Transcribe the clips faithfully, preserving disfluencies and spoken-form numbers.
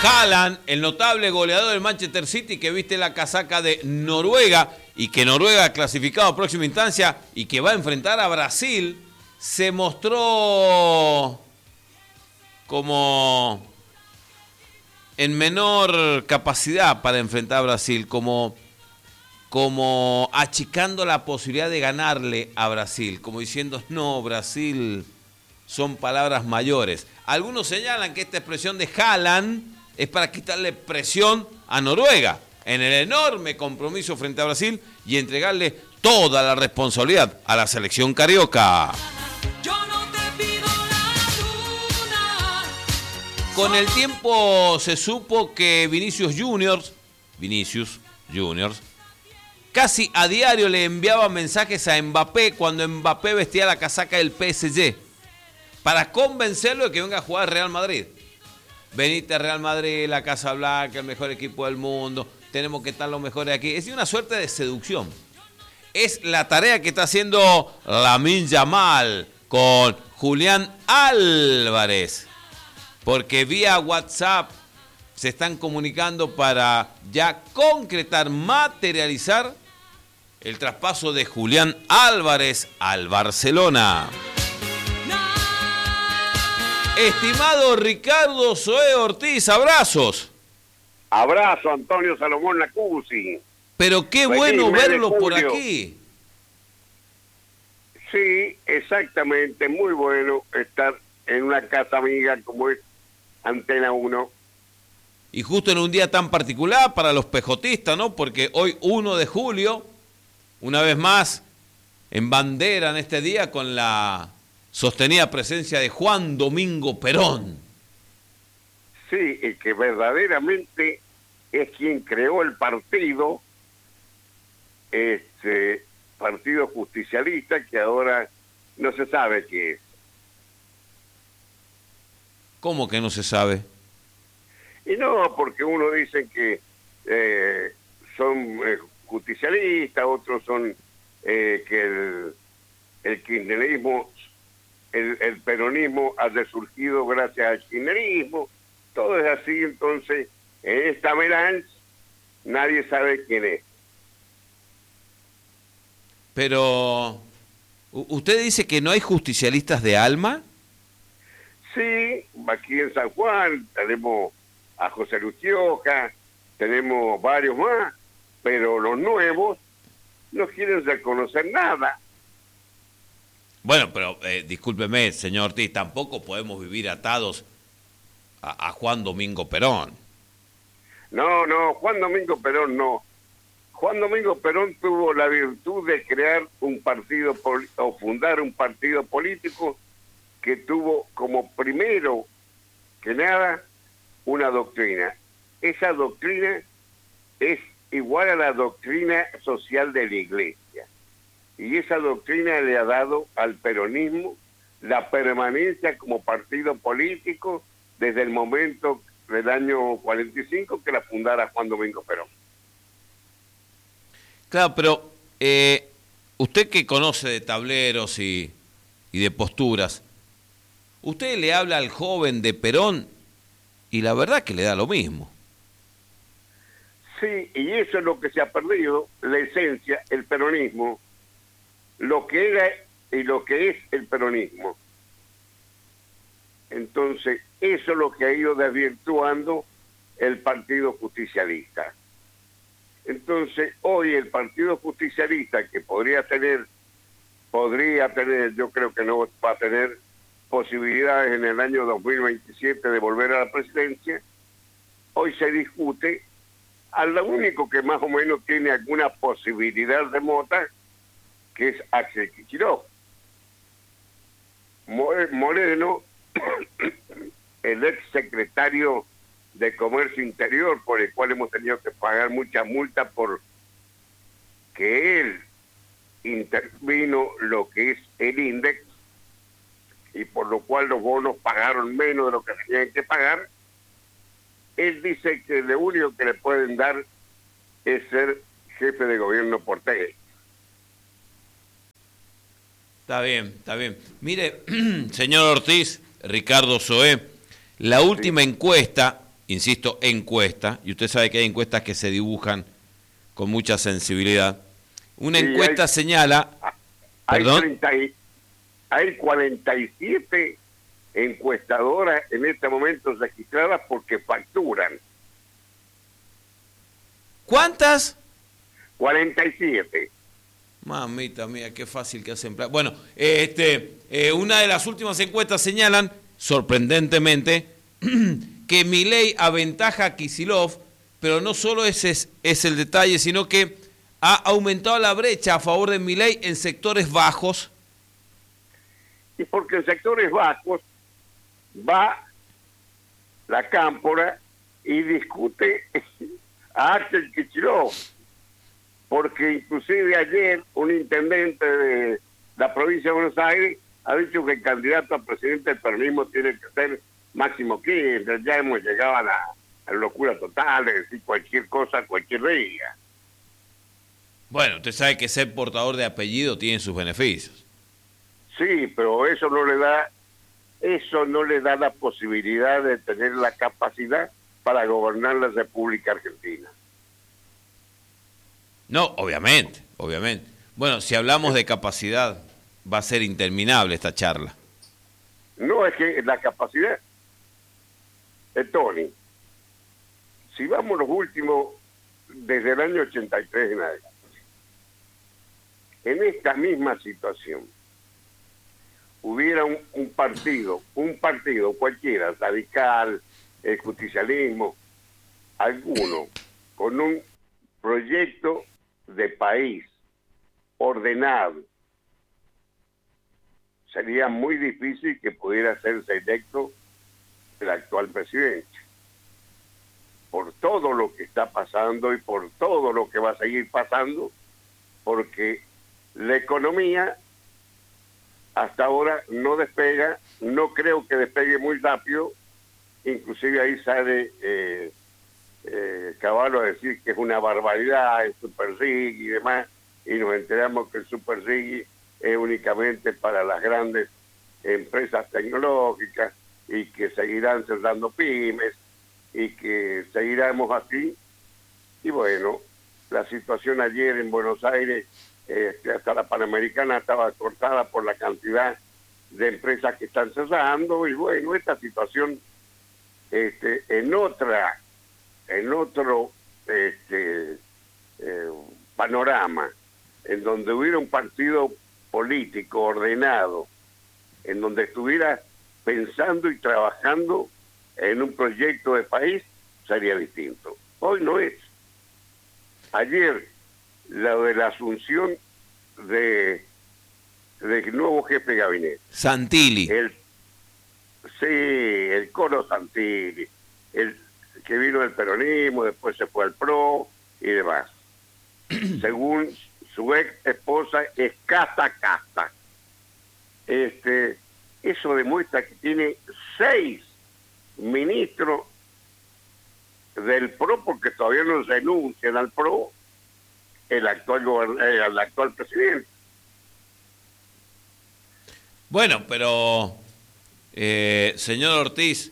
Haaland, el notable goleador del Manchester City, que viste la casaca de Noruega y que Noruega ha clasificado a próxima instancia y que va a enfrentar a Brasil, se mostró como en menor capacidad para enfrentar a Brasil, como, como achicando la posibilidad de ganarle a Brasil, como diciendo, no, Brasil son palabras mayores. Algunos señalan que esta expresión de Haaland es para quitarle presión a Noruega en el enorme compromiso frente a Brasil y entregarle toda la responsabilidad a la selección carioca. Con el tiempo se supo que Vinicius Juniors, Vinicius Juniors, casi a diario le enviaba mensajes a Mbappé cuando Mbappé vestía la casaca del P S G para convencerlo de que venga a jugar al Real Madrid. Venite a Real Madrid, la Casa Blanca, el mejor equipo del mundo, tenemos que estar los mejores aquí. Es una suerte de seducción. Es la tarea que está haciendo Lamine Yamal con Julián Álvarez. Porque vía WhatsApp se están comunicando para ya concretar, materializar el traspaso de Julián Álvarez al Barcelona. Estimado Ricardo Zoé Ortiz, abrazos. Abrazo, Antonio Salomón Lacuzzi. Pero qué bueno verlo por aquí. Sí, exactamente, muy bueno estar en una casa amiga como es Antena uno. Y justo en un día tan particular para los pejotistas, ¿no? Porque hoy, primero de julio, una vez más, en bandera en este día con la sostenida presencia de Juan Domingo Perón. Sí, y que verdaderamente es quien creó el partido, este partido justicialista, que ahora no se sabe qué es. ¿Cómo que no se sabe? Y no, porque uno dice que eh, son eh, justicialistas, otros son eh, que el, el kirchnerismo, el, el peronismo ha resurgido gracias al kirchnerismo, todo es así. Entonces, en esta melange nadie sabe quién es. Pero, ¿usted dice que no hay justicialistas de alma? Sí, aquí en San Juan tenemos a José Lucioca, tenemos varios más, pero los nuevos no quieren reconocer nada. Bueno, pero eh, discúlpeme, señor Ortiz, tampoco podemos vivir atados a, a Juan Domingo Perón. No, no, Juan Domingo Perón no. Juan Domingo Perón tuvo la virtud de crear un partido o fundar un partido político que tuvo como primero que nada una doctrina. Esa doctrina es igual a la doctrina social de la Iglesia. Y esa doctrina le ha dado al peronismo la permanencia como partido político desde el momento del año cuarenta y cinco que la fundara Juan Domingo Perón. Claro, pero eh, usted que conoce de tableros y, y de posturas, usted le habla al joven de Perón y la verdad que le da lo mismo. Sí, y eso es lo que se ha perdido, la esencia, el peronismo, lo que era y lo que es el peronismo. Entonces, eso es lo que ha ido desvirtuando el Partido Justicialista. Entonces, hoy el Partido Justicialista, que podría tener, podría tener, yo creo que no va a tener posibilidades en el año dos mil veintisiete de volver a la presidencia, hoy se discute a lo único que más o menos tiene alguna posibilidad remota, que es Axel Kicillof. Moreno, el ex secretario de Comercio Interior, por el cual hemos tenido que pagar muchas multas por que él intervino lo que es el índice, y por lo cual los bonos pagaron menos de lo que tenían que pagar. Él dice que lo único que le pueden dar es ser jefe de gobierno porteño. Está bien, está bien. Mire, señor Ortiz, Ricardo Zoé, la última sí. encuesta insisto, encuesta, y usted sabe que hay encuestas que se dibujan con mucha sensibilidad. Una Sí, encuesta hay- señala... Hay, ¿Perdón? treinta y- hay cuarenta y siete encuestadoras en este momento registradas porque facturan. ¿Cuántas? cuarenta y siete. Mamita mía, qué fácil que hacen plata. Bueno, este, eh, una de las últimas encuestas señalan, sorprendentemente, que Milei aventaja a Kicillof, pero no solo ese es, es el detalle, sino que ha aumentado la brecha a favor de Milei en sectores bajos. Y porque en sectores bajos va la cámpora y discute a Axel Kicillof, porque inclusive ayer un intendente de la provincia de Buenos Aires ha dicho que el candidato a presidente del peronismo tiene que ser Máximo Kirchner. Ya hemos llegado a la, a la locura total de decir cualquier cosa cualquier día. Bueno, usted sabe que ser portador de apellido tiene sus beneficios. Sí, pero eso no le da, eso no le da la posibilidad de tener la capacidad para gobernar la República Argentina. No, obviamente, obviamente. Bueno, si hablamos de capacidad, va a ser interminable esta charla. No es que la capacidad de Tony, si vamos los últimos, desde el año ochenta y tres en adelante, en esta misma situación, hubiera un, un partido, un partido cualquiera, radical, el justicialismo, alguno, con un proyecto de país ordenado, sería muy difícil que pudiera hacerse electo el actual presidente. Por todo lo que está pasando y por todo lo que va a seguir pasando, porque la economía hasta ahora no despega, no creo que despegue muy rápido, inclusive ahí sale eh, eh, Caballo a decir que es una barbaridad el Super Rig y demás, y nos enteramos que el Super Rig es únicamente para las grandes empresas tecnológicas y que seguirán cerrando pymes y que seguiremos así. Y bueno, la situación ayer en Buenos Aires, este, hasta la Panamericana estaba cortada por la cantidad de empresas que están cerrando, y bueno, esta situación este, en otra, en otro este, eh, panorama, en donde hubiera un partido político ordenado, en donde estuviera pensando y trabajando en un proyecto de país, sería distinto. Hoy no es. Ayer, la de la asunción de del nuevo jefe de gabinete. Santilli. El, sí, el Coro Santilli, el que vino del peronismo, después se fue al P R O y demás. Según su ex esposa, es casta casta. Este, eso demuestra que tiene seis ministros del P R O, porque todavía no renuncian al P R O, el actual gobern- eh, el actual presidente. Bueno, pero, eh, señor Ortiz,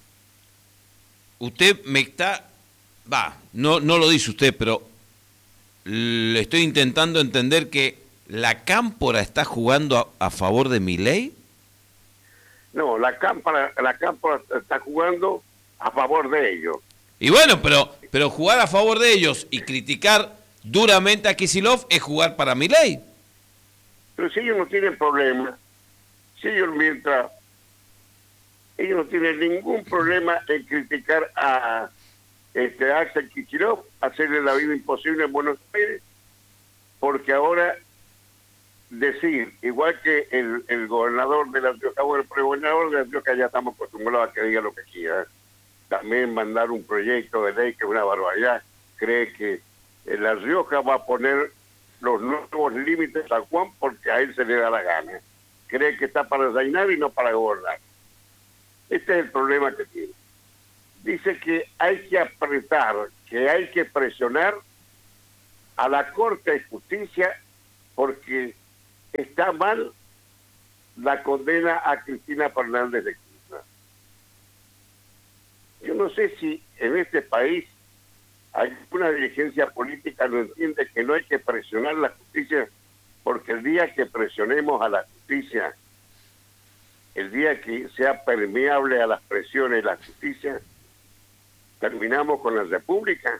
usted me está... Va, no, no lo dice usted, pero le estoy intentando entender que la cámpora está jugando a, a favor de Milei. No, la cámpora, la cámpora está jugando a favor de ellos. Y bueno, pero, pero jugar a favor de ellos y criticar duramente a Kicillof es jugar para Milei. Pero si ellos no tienen problema, si ellos mientras ellos no tienen ningún problema en criticar a este Axel Kicillof, hacerle la vida imposible en Buenos Aires, porque ahora decir, igual que el, el gobernador de La Rioja, bueno, el gobernador de La Rioja ya estamos acostumbrados a que diga lo que quiera, también mandar un proyecto de ley que es una barbaridad, cree que en La Rioja va a poner los nuevos límites a Juan porque a él se le da la gana, cree que está para reinar y no para gobernar. Este es el problema que tiene. Dice que hay que apretar, que hay que presionar a la Corte de Justicia porque está mal la condena a Cristina Fernández de Kirchner. Yo no sé si en este país alguna dirigencia política no entiende que no hay que presionar la justicia, porque el día que presionemos a la justicia, el día que sea permeable a las presiones de la justicia, terminamos con la República.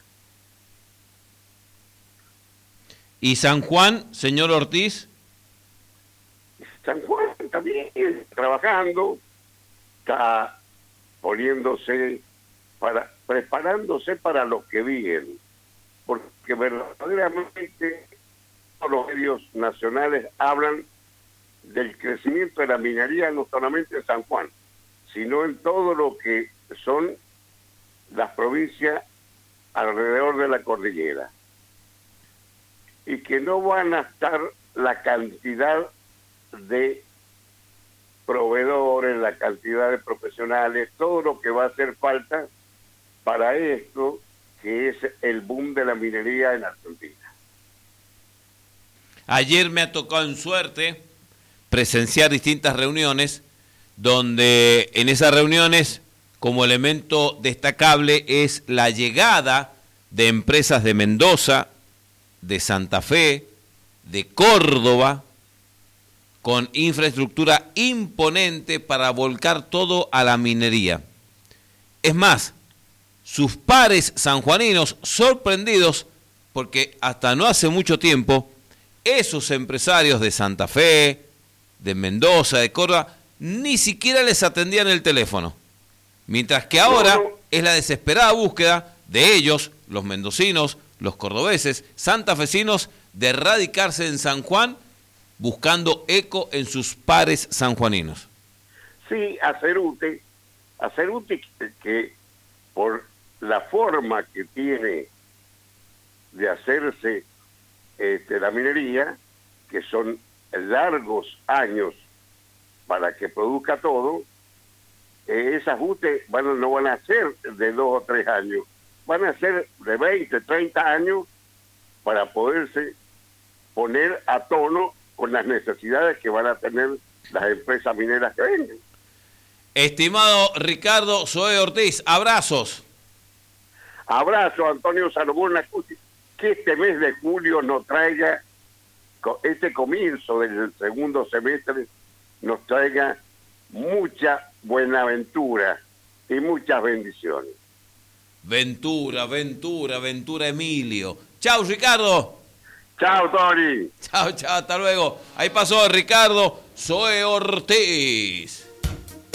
¿Y San Juan, señor Ortiz? San Juan también trabajando, está poniéndose, para preparándose para lo que viene, porque verdaderamente todos los medios nacionales hablan del crecimiento de la minería no solamente en San Juan, sino en todo lo que son las provincias alrededor de la cordillera, y que no van a estar la cantidad de proveedores, la cantidad de profesionales, todo lo que va a hacer falta para esto, que es el boom de la minería en Argentina. Ayer me ha tocado en suerte presenciar distintas reuniones, donde en esas reuniones, como elemento destacable, es la llegada de empresas de Mendoza, de Santa Fe, de Córdoba, con infraestructura imponente para volcar todo a la minería. Es más, sus pares sanjuaninos sorprendidos, porque hasta no hace mucho tiempo, esos empresarios de Santa Fe, de Mendoza, de Córdoba, ni siquiera les atendían el teléfono. Mientras que ahora No, no. es la desesperada búsqueda de ellos, los mendocinos, los cordobeses, santafesinos, de radicarse en San Juan, buscando eco en sus pares sanjuaninos. Sí, Acerute, Acerute que, que por la forma que tiene de hacerse este, la minería, que son largos años para que produzca todo, eh, ese ajuste bueno, no van a ser de dos o tres años, van a ser de veinte, treinta años para poderse poner a tono con las necesidades que van a tener las empresas mineras que vengan. Estimado Ricardo Zoé Ortiz, abrazos. Abrazo, Antonio Salomón Acuti, que este mes de julio nos traiga, este comienzo del segundo semestre, nos traiga mucha buenaventura y muchas bendiciones. Ventura, Ventura, Ventura Emilio. Chau, Ricardo. Chao, Tony. Chao, chao, hasta luego. Ahí pasó Ricardo Zoé Ortiz.